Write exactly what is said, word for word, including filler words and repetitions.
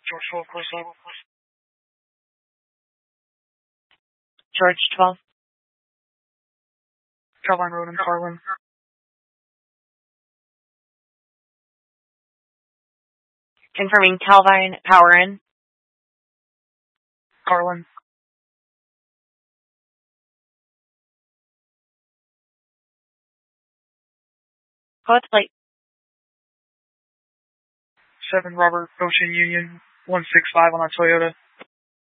George twelve, close up. George twelve. Caroline Road in Carlin. Confirming Calvine, power in. Carlin. What's plate? seven Robert Ocean Union one six five on a Toyota.